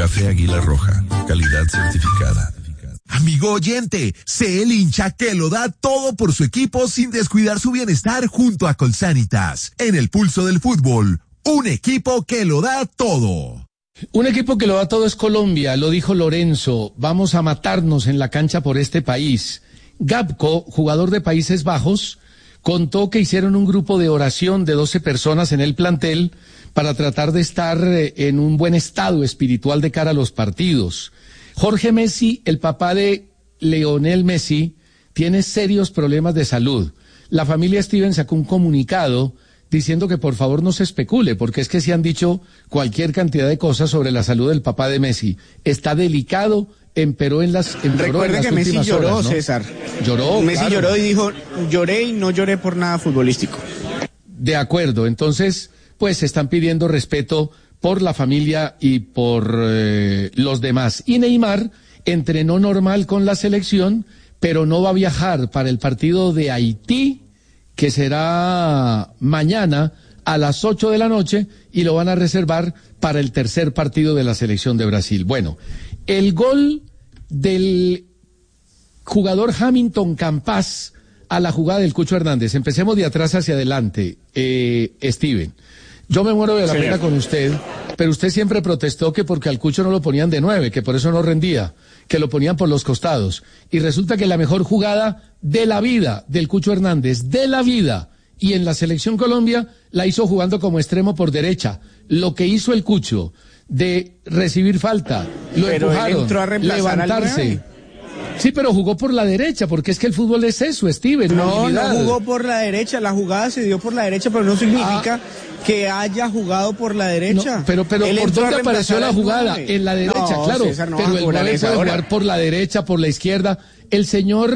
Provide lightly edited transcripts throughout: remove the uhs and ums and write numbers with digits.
Café Águila Roja, calidad certificada. Amigo oyente, sé el hincha que lo da todo por su equipo sin descuidar su bienestar junto a Colsanitas. En el pulso del fútbol, un equipo que lo da todo. Un equipo que lo da todo es Colombia, lo dijo Lorenzo. Vamos a matarnos en la cancha por este país. Gapco, jugador de Países Bajos, contó que hicieron un grupo de oración de 12 personas en el plantel para tratar de estar en un buen estado espiritual de cara a los partidos. Jorge Messi, el papá de Lionel Messi, tiene serios problemas de salud. La familia Steven sacó un comunicado diciendo que por favor no se especule, porque es que se han dicho cualquier cantidad de cosas sobre la salud del papá de Messi. Está delicado, empeoró en las Recuerde que Messi lloró, horas, ¿no? César. Lloró, Messi claro. lloró y dijo, lloré y no lloré por nada futbolístico. De acuerdo, entonces, pues están pidiendo respeto por la familia y por los demás. Y Neymar entrenó normal con la selección, pero no va a viajar para el partido de Haití, que será mañana a las 8 de la noche, y lo van a reservar para el tercer partido de la selección de Brasil. Bueno, el gol del jugador Hamilton Campas a la jugada del Cucho Hernández. Empecemos de atrás hacia adelante, Steven. Yo me muero de la pena con usted, pero usted siempre protestó que porque al Cucho no lo ponían de 9, que por eso no rendía, que lo ponían por los costados. Y resulta que la mejor jugada de la vida del Cucho Hernández, de la vida, y en la Selección Colombia, la hizo jugando como extremo por derecha. Lo que hizo el Cucho de recibir falta, lo empujaron, levantarse. Sí, pero jugó por la derecha, porque es que el fútbol es eso, Steven. No jugó por la derecha, la jugada se dio por la derecha, pero no significa que haya jugado por la derecha. No, pero ¿por dónde apareció la jugada? En la derecha, no, claro, César, no pero el 9 puede jugar por la derecha, por la izquierda. El señor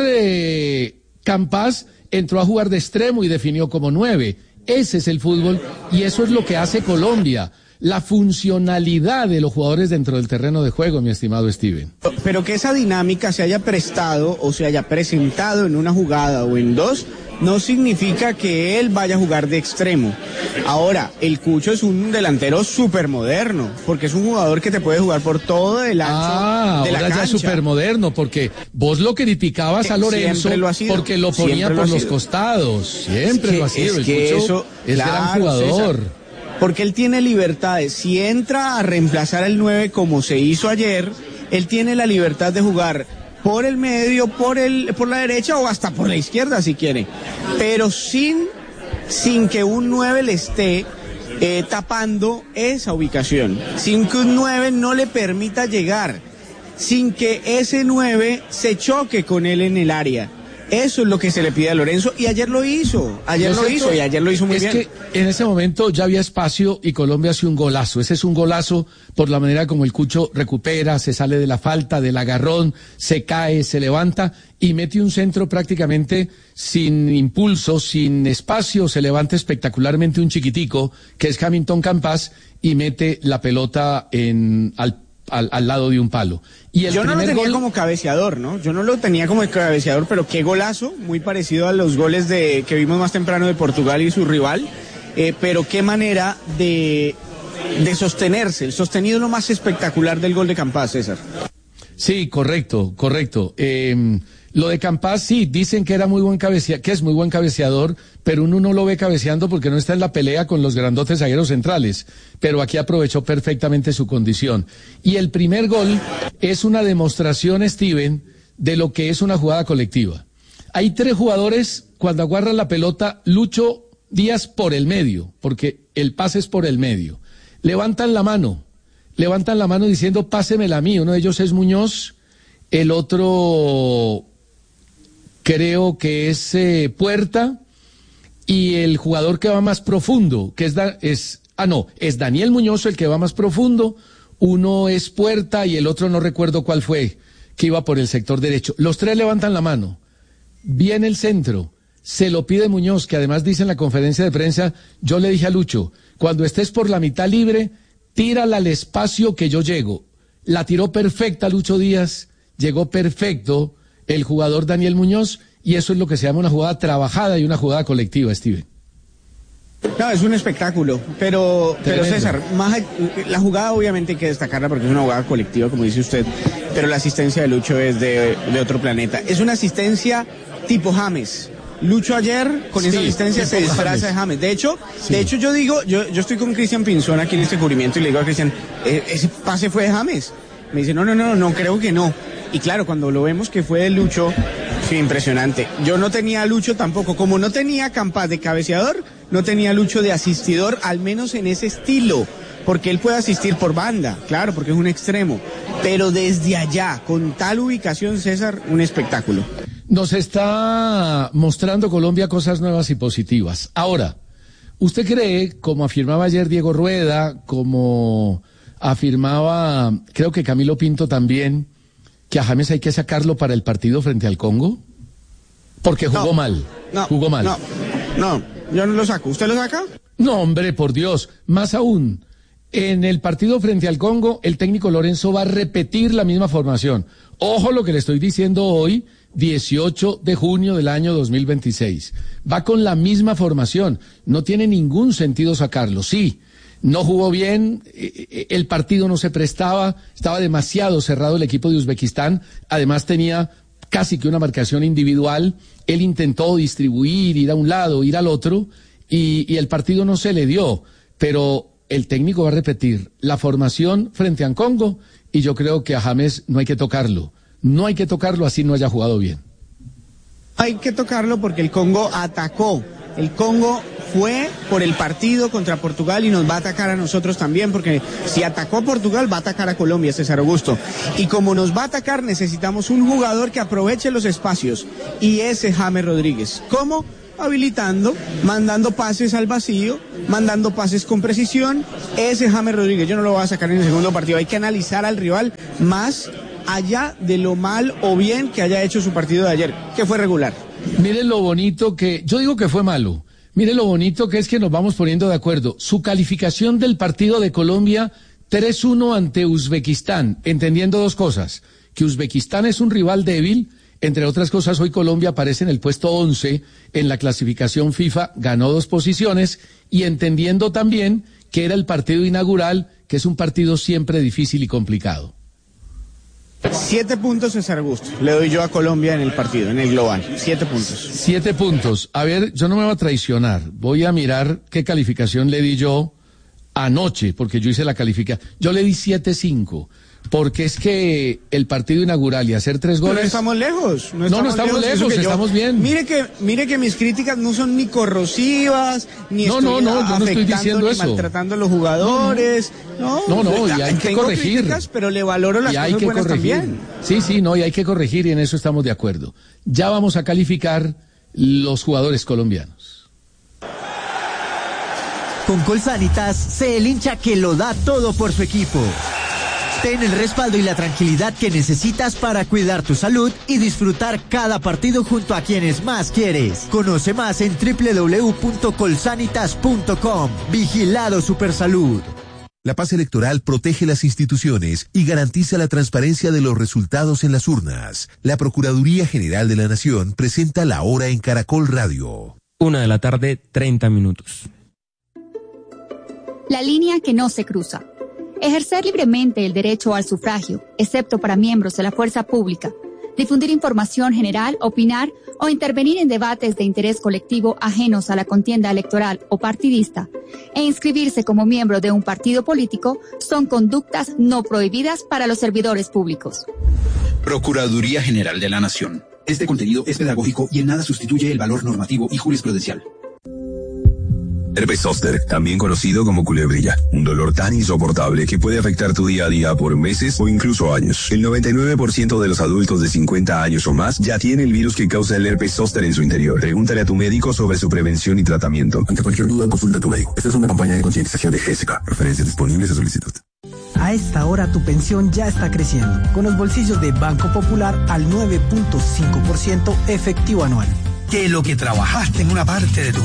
Campas entró a jugar de extremo y definió como 9. Ese es el fútbol y eso es lo que hace Colombia. La funcionalidad de los jugadores dentro del terreno de juego, mi estimado Steven. Pero que esa dinámica se haya prestado o se haya presentado en una jugada o en dos, no significa que él vaya a jugar de extremo. Ahora, el Cucho es un delantero súper moderno, porque es un jugador que te puede jugar por todo el ancho de la cancha. Ahora ya es súper moderno, porque vos lo criticabas a Lorenzo porque lo ponía por los costados. Siempre lo ha sido. El Cucho es gran jugador. César, porque él tiene libertades. Si entra a reemplazar al 9 como se hizo ayer, él tiene la libertad de jugar por el medio, por la derecha o hasta por la izquierda si quiere. Pero sin que un 9 le esté tapando esa ubicación. Sin que un 9 no le permita llegar. Sin que ese 9 se choque con él en el área. Eso es lo que se le pide a Lorenzo y ayer lo hizo. Y ayer lo hizo muy bien. Es que en ese momento ya había espacio y Colombia hace un golazo. Ese es un golazo por la manera como el Cucho recupera, se sale de la falta, del agarrón, se cae, se levanta y mete un centro prácticamente sin impulso, sin espacio. Se levanta espectacularmente un chiquitico que es Hamilton Campas y mete la pelota al lado de un palo. Y yo no lo tenía como cabeceador, ¿no? Yo no lo tenía como cabeceador, pero qué golazo, muy parecido a los goles que vimos más temprano de Portugal y su rival, pero qué manera de sostenerse. El sostenido es lo más espectacular del gol de Campas, César. Sí, correcto. Lo de Campas, sí, dicen que era que es muy buen cabeceador, pero uno no lo ve cabeceando porque no está en la pelea con los grandotes zagueros centrales. Pero aquí aprovechó perfectamente su condición. Y el primer gol es una demostración, Steven, de lo que es una jugada colectiva. Hay 3 jugadores, cuando agarran la pelota, Lucho Díaz por el medio, porque el pase es por el medio. Levantan la mano diciendo, pásemela a mí. Uno de ellos es Muñoz, el otro creo que es Puerta, y el jugador que va más profundo, que es Daniel Muñoz el que va más profundo, uno es Puerta y el otro no recuerdo cuál fue, que iba por el sector derecho. Los 3 levantan la mano, viene el centro, se lo pide Muñoz, que además dice en la conferencia de prensa, yo le dije a Lucho, cuando estés por la mitad libre, tírala al espacio que yo llego. La tiró perfecta Lucho Díaz, llegó perfecto el jugador Daniel Muñoz, y eso es lo que se llama una jugada trabajada y una jugada colectiva, Steven. No, es un espectáculo, pero César, la jugada obviamente hay que destacarla porque es una jugada colectiva, como dice usted, pero la asistencia de Lucho es de otro planeta. Es una asistencia tipo James. Lucho ayer, con esa asistencia, se disfraza de James. De hecho, yo digo, yo estoy con Cristian Pinzón aquí en este cubrimiento y le digo a Cristian, ese pase fue de James. Me dice, no, creo que no. Y claro, cuando lo vemos que fue de Lucho, sí, impresionante. Yo no tenía a Lucho tampoco, como no tenía a Campas de cabeceador, no tenía a Lucho de asistidor, al menos en ese estilo, porque él puede asistir por banda, claro, porque es un extremo, pero desde allá, con tal ubicación, César, un espectáculo. Nos está mostrando Colombia cosas nuevas y positivas. Ahora, ¿usted cree, como afirmaba ayer Diego Rueda, como afirmaba, creo que Camilo Pinto también, que a James hay que sacarlo para el partido frente al Congo? Porque jugó mal. Jugó mal. No, yo no lo saco. ¿Usted lo saca? No, hombre, por Dios. Más aún, en el partido frente al Congo, el técnico Lorenzo va a repetir la misma formación. Ojo lo que le estoy diciendo hoy, 18 de junio del año 2026. Va con la misma formación. No tiene ningún sentido sacarlo. Sí, no jugó bien, el partido no se prestaba, estaba demasiado cerrado el equipo de Uzbekistán, además tenía casi que una marcación individual, él intentó distribuir, ir a un lado, ir al otro, y el partido no se le dio, pero el técnico va a repetir la formación frente a Congo, y yo creo que a James no hay que tocarlo así no haya jugado bien. Hay que tocarlo porque el Congo atacó. El Congo fue por el partido contra Portugal y nos va a atacar a nosotros también, porque si atacó a Portugal va a atacar a Colombia, César Augusto. Y como nos va a atacar, necesitamos un jugador que aproveche los espacios. Y ese James Rodríguez. ¿Cómo? Habilitando, mandando pases al vacío, mandando pases con precisión. Ese James Rodríguez, yo no lo voy a sacar en el segundo partido. Hay que analizar al rival más allá de lo mal o bien que haya hecho su partido de ayer, que fue regular. Mire lo bonito que, yo digo que fue malo, mire lo bonito que es que nos vamos poniendo de acuerdo. Su calificación del partido de Colombia, 3-1 ante Uzbekistán, entendiendo dos cosas, que Uzbekistán es un rival débil, entre otras cosas hoy Colombia aparece en el puesto 11 en la clasificación FIFA, ganó 2 posiciones, y entendiendo también que era el partido inaugural, que es un partido siempre difícil y complicado. 7 puntos, César Augusto. Le doy yo a Colombia en el partido, en el global. 7 puntos. 7 puntos. A ver, yo no me voy a traicionar. Voy a mirar qué calificación le di yo anoche, porque yo hice la calificación. Yo le di 7-5, porque es que el partido inaugural y hacer 3 goles... Pero no estamos lejos. No estamos lejos, estamos bien. Mire que mis críticas no son ni corrosivas, ni yo no estoy diciendo ni eso. Maltratando a los jugadores. No, y hay que corregir. Críticas, pero le valoro las cosas buenas también. Sí, y hay que corregir y en eso estamos de acuerdo. Ya vamos a calificar los jugadores colombianos. Con Colsanitas, sé el hincha que lo da todo por su equipo. Ten el respaldo y la tranquilidad que necesitas para cuidar tu salud y disfrutar cada partido junto a quienes más quieres. Conoce más en www.colsanitas.com. Vigilado Supersalud. La paz electoral protege las instituciones y garantiza la transparencia de los resultados en las urnas. La Procuraduría General de la Nación presenta La Hora en Caracol Radio. 1:30 p.m. La línea que no se cruza. Ejercer libremente el derecho al sufragio, excepto para miembros de la fuerza pública. Difundir información general, opinar o intervenir en debates de interés colectivo ajenos a la contienda electoral o partidista, e inscribirse como miembro de un partido político son conductas no prohibidas para los servidores públicos. Procuraduría General de la Nación. Este contenido es pedagógico y en nada sustituye el valor normativo y jurisprudencial. Herpes zóster, también conocido como culebrilla, un dolor tan insoportable que puede afectar tu día a día por meses o incluso años. El 99% de los adultos de 50 años o más ya tiene el virus que causa el herpes zóster en su interior. Pregúntale a tu médico sobre su prevención y tratamiento. Ante cualquier duda, consulta a tu médico. Esta es una campaña de concientización de GESECA. Referencias disponibles a solicitud. A esta hora tu pensión ya está creciendo, con los bolsillos de Banco Popular al 9.5% efectivo anual. Que lo que trabajaste en una parte de tu